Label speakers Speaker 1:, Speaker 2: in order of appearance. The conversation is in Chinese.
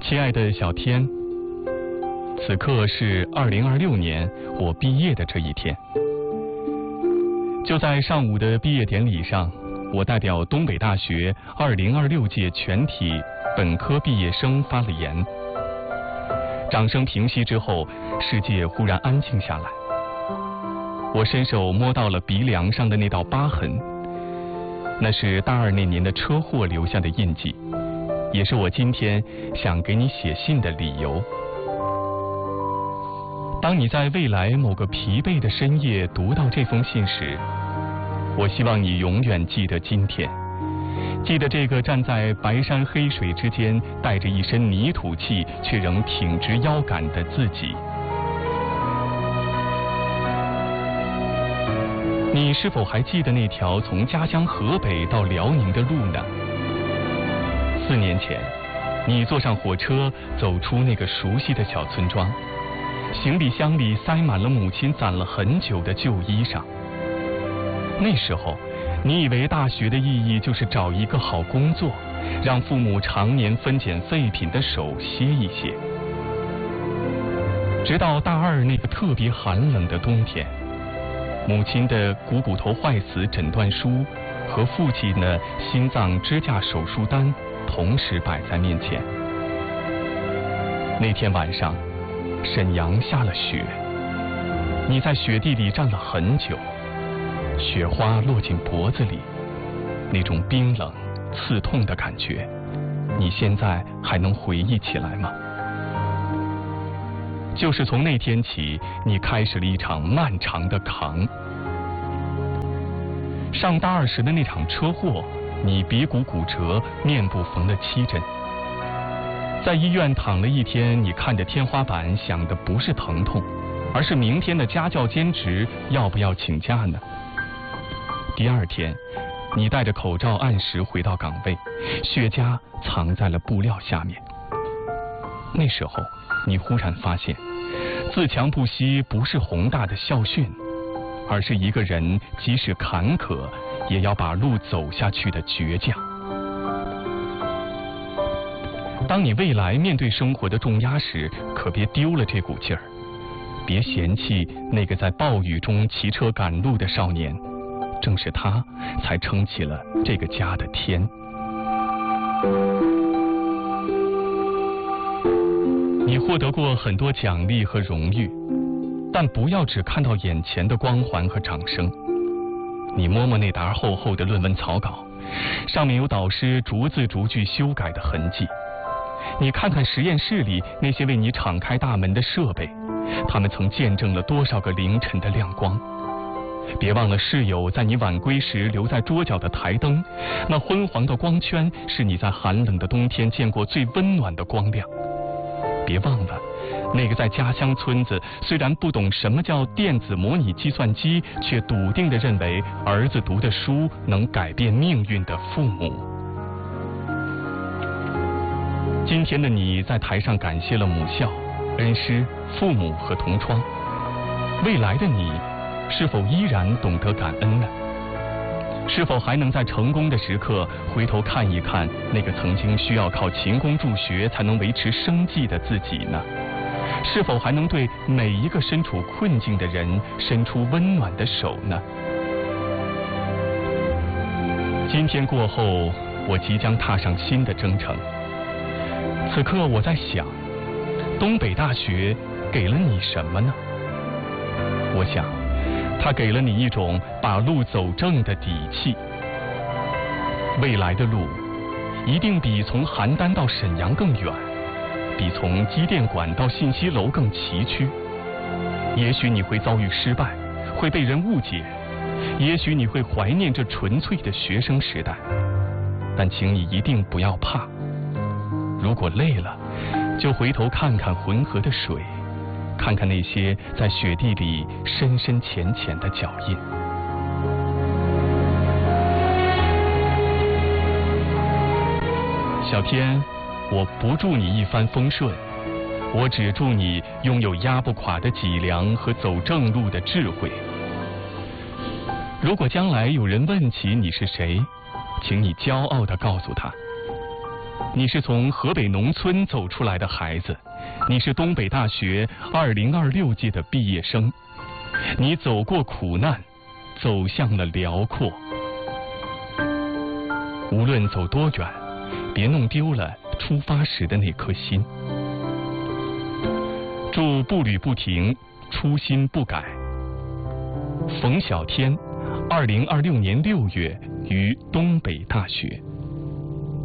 Speaker 1: 亲爱的小天，此刻是2026年我毕业的这一天。就在上午的毕业典礼上，我代表东北大学2026届全体本科毕业生发了言。掌声平息之后，世界忽然安静下来。我伸手摸到了鼻梁上的那道疤痕，那是大2那年的车祸留下的印记，也是我今天想给你写信的理由。当你在未来某个疲惫的深夜读到这封信时，我希望你永远记得今天，记得这个站在白山黑水之间，带着一身泥土气却仍挺直腰杆的自己。你是否还记得那条从家乡河北到辽宁的路呢？4年前，你坐上火车，走出那个熟悉的小村庄，行李箱里塞满了母亲攒了很久的旧衣裳。那时候，你以为大学的意义就是找一个好工作，让父母常年分拣废品的手歇一歇。直到大2那个特别寒冷的冬天，母亲的股头坏死诊断书和父亲的心脏支架手术单同时摆在面前。那天晚上，沈阳下了雪，你在雪地里站了很久，雪花落进脖子里，那种冰冷刺痛的感觉，你现在还能回忆起来吗？就是从那天起，你开始了一场漫长的扛。上大2时的那场车祸，你鼻骨骨折，面部缝了7针。在医院躺了1天，你看着天花板，想的不是疼痛，而是明天的家教兼职要不要请假呢？第2天，你戴着口罩按时回到岗位，血痂藏在了布料下面。那时候，你忽然发现，自强不息不是宏大的校训，而是一个人即使坎坷，也要把路走下去的倔强。当你未来面对生活的重压时，可别丢了这股劲儿，别嫌弃那个在暴雨中骑车赶路的少年，正是他才撑起了这个家的天。你获得过很多奖励和荣誉，但不要只看到眼前的光环和掌声。你摸摸那沓厚厚的论文草稿，上面有导师逐字逐句修改的痕迹。你看看实验室里那些为你敞开大门的设备，他们曾见证了多少个凌晨的亮光。别忘了室友在你晚归时留在桌角的台灯，那昏黄的光圈是你在寒冷的冬天见过最温暖的光亮。别忘了那个在家乡村子虽然不懂什么叫电子模拟计算机，却笃定地认为儿子读的书能改变命运的父母。今天的你在台上感谢了母校、恩师、父母和同窗，未来的你是否依然懂得感恩呢？是否还能在成功的时刻回头看一看那个曾经需要靠勤工助学才能维持生计的自己呢？是否还能对每一个身处困境的人伸出温暖的手呢？今天过后，我即将踏上新的征程。此刻我在想，东北大学给了你什么呢？我想，它给了你一种把路走正的底气。未来的路一定比从邯郸到沈阳更远，比从机电馆到信息楼更崎岖。也许你会遭遇失败，会被人误解，也许你会怀念这纯粹的学生时代，但请你一定不要怕。如果累了，就回头看看浑河的水，看看那些在雪地里深深浅浅的脚印。小天，我不祝你一帆风顺，我只祝你拥有压不垮的脊梁和走正路的智慧。如果将来有人问起你是谁，请你骄傲地告诉他， 你是从河北农村走出来的孩子，你是东北大学2026届的毕业生，你走过苦难，走向了辽阔。无论走多远，别弄丢了出发时的那颗心。祝步履不停，初心不改。冯小天，2026年6月于东北大学。